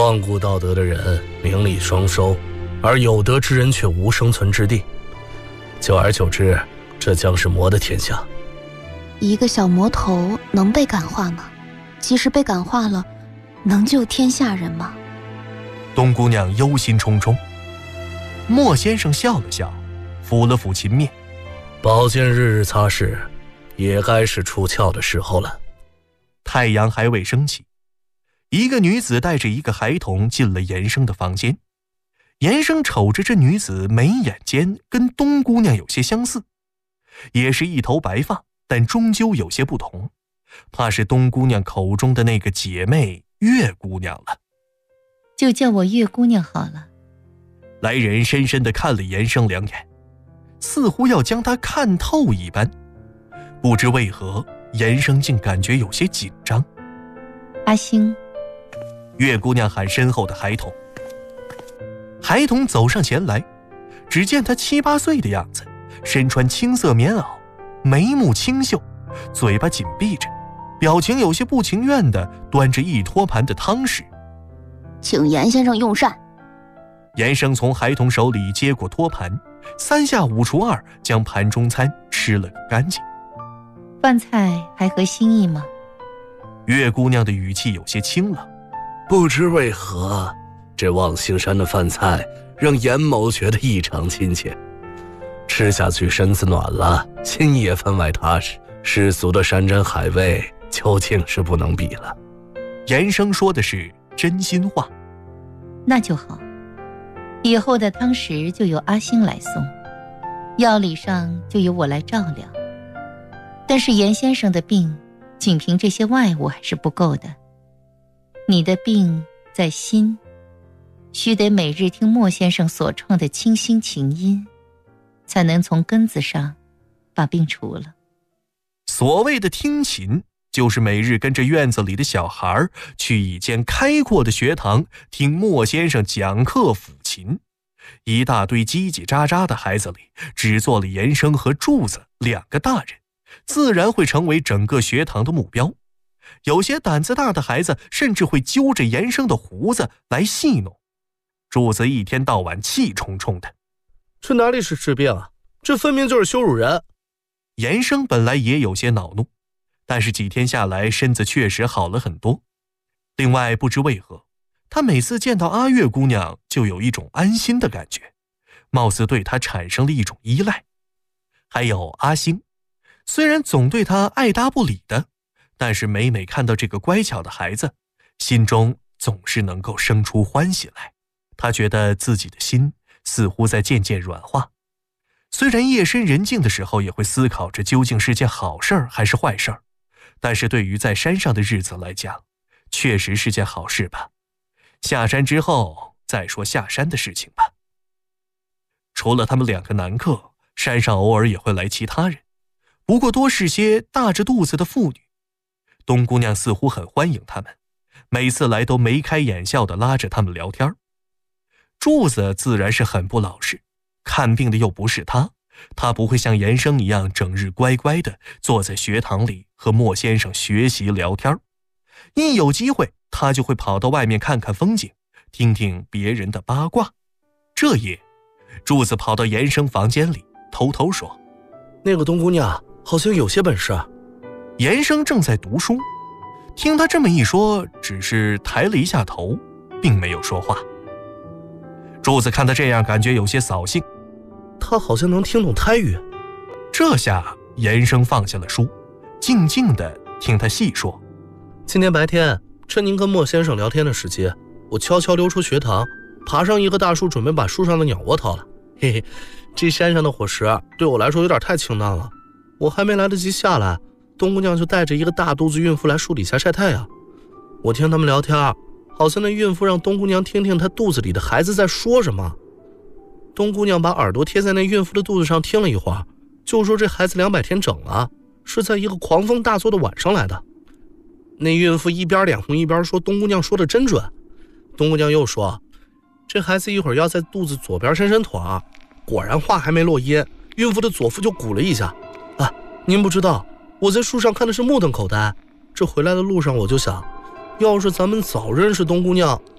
忘顾道德的人名利双收，而有德之人却无生存之地。久而久之，这将是魔的天下。 一个小魔头能被感化吗？即使被感化了，能救天下人吗？ 冬姑娘忧心忡忡。莫先生笑了笑，抚了抚琴面。 宝剑日日擦拭，也该是出鞘的时候了。 太阳还未升起，一个女子带着一个孩童进了严生的房间。严生瞅着这女子眉眼间跟冬姑娘有些相似，也是一头白发，但终究有些不同，怕是冬姑娘口中的那个姐妹月姑娘了。 就叫我月姑娘好了。 来人深深地看了严生两眼，似乎要将他看透一般。不知为何，严生竟感觉有些紧张。 阿星。 月姑娘喊身后的孩童。孩童走上前来，只见他7、8岁的样子，身穿青色棉袄，眉目清秀，嘴巴紧闭着，表情有些不情愿地端着一托盘的汤匙。 请严先生用膳。 严生从孩童手里接过托盘，3下5除2将盘中餐吃了个干净。 饭菜还合心意吗？ 月姑娘的语气有些清冷。 不知为何，这望星山的饭菜让严某觉得异常亲切，吃下去身子暖了，心也分外踏实。世俗的山珍海味究竟是不能比了。 严生说的是真心话。 那就好，以后的汤食就由阿星来送，药理上就由我来照料。但是严先生的病，仅凭这些外物还是不够的。你的病在心，须得每日听莫先生所创的清心琴音，才能从根子上把病除了。 所谓的听琴，就是每日跟着院子里的小孩去一间开阔的学堂听莫先生讲课抚琴。一大堆叽叽喳喳的孩子里，只做了严生和柱子2个大人，自然会成为整个学堂的目标。有些胆子大的孩子甚至会揪着严生的胡子来戏弄。柱子一天到晚气冲冲的。 这哪里是治病啊，这分明就是羞辱人。 严生本来也有些恼怒，但是几天下来身子确实好了很多。另外不知为何，他每次见到阿月姑娘就有一种安心的感觉，貌似对她产生了一种依赖。还有阿星，虽然总对她爱搭不理的，但是每每看到这个乖巧的孩子，心中总是能够生出欢喜来。他觉得自己的心似乎在渐渐软化。虽然夜深人静的时候也会思考着究竟是件好事还是坏事，但是对于在山上的日子来讲，确实是件好事吧。下山之后再说下山的事情吧。除了他们2个男客，山上偶尔也会来其他人，不过多是些大着肚子的妇女。冬姑娘似乎很欢迎他们，每次来都眉开眼笑地拉着他们聊天。柱子自然是很不老实，看病的又不是他不会像严生一样整日乖乖地坐在学堂里和莫先生学习聊天。一有机会，他就会跑到外面看看风景，听听别人的八卦。这夜，柱子跑到严生房间里，偷偷说：“ 那个冬姑娘好像有些本事。” 严生正在读书，听他这么一说，只是抬了一下头，并没有说话。柱子看他这样，感觉有些扫兴。 他好像能听懂胎语。 这下严生放下了书，静静地听他细说。 今天白天，趁您跟莫先生聊天的时机，我悄悄溜出学堂，爬上一个大树，准备把树上的鸟窝掏了。嘿嘿，这山上的伙食对我来说有点太清淡了。我还没来得及下来，冬姑娘就带着一个大肚子孕妇来树底下晒太阳。我听他们聊天，好像那孕妇让冬姑娘听听她肚子里的孩子在说什么。冬姑娘把耳朵贴在那孕妇的肚子上听了一会儿，就说这孩子200天整了，是在一个狂风大作的晚上来的。那孕妇一边脸红一边说冬姑娘说的真准。冬姑娘又说，这孩子一会儿要在肚子左边伸伸腿。果然话还没落音，孕妇的左腹就鼓了一下。您不知道，我在树上看的是目瞪口呆。这回来的路上我就想，要是咱们早认识冬姑娘，